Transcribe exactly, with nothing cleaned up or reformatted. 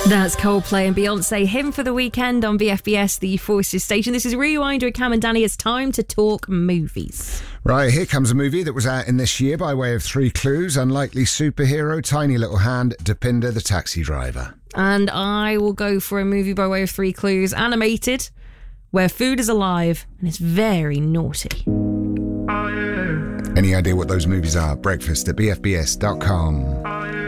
That's Coldplay and Beyonce, Him for the Weekend on B F B S, the Forces station. This is Rewind with Cam and Danny. It's time to talk movies. Right, here comes a movie that was out in this year by way of three clues. Unlikely superhero, tiny little hand, Deepinder the taxi driver. And I will go for a movie by way of three clues. Animated, where food is alive and it's very naughty. Any idea what those movies are? Breakfast at b f b s dot com.